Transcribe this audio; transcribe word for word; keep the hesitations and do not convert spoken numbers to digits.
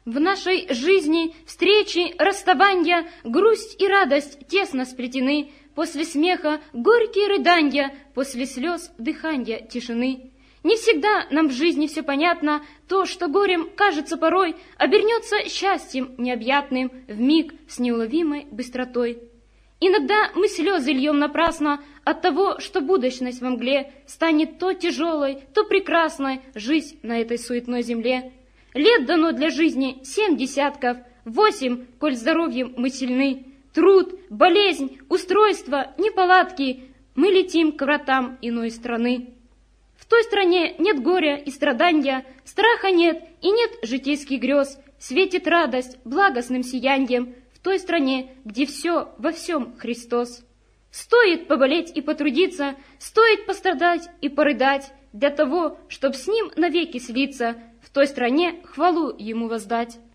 В нашей жизни встречи, расставанья, грусть и радость тесно сплетены, после смеха горькие рыданья, после слез дыханья тишины. Не всегда нам в жизни все понятно, то, что горем кажется порой, обернется счастьем необъятным, вмиг с неуловимой быстротой. Иногда мы слезы льем напрасно от того, что будущность во мгле станет то тяжелой, то прекрасной жизнь на этой суетной земле. Лет дано для жизни семь десятков, восемь, коль здоровьем мы сильны. Труд, болезнь, устройство, неполадки, мы летим к вратам иной страны. В той стране нет горя и страдания, страха нет и нет житейских грез, светит радость благостным сияньем в той стране, где все во всем Христос. Стоит поболеть и потрудиться, стоит пострадать и порыдать для того, чтоб с Ним навеки слиться, в той стране хвалу Ему воздать.